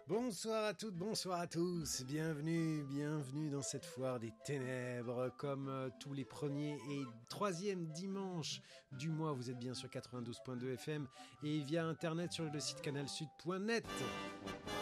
Bonsoir à toutes, bonsoir à tous, bienvenue dans cette foire des ténèbres, comme tous les premiers et troisièmes dimanches du mois, vous êtes bien sur 92.2 FM et via internet sur le site canalsud.net.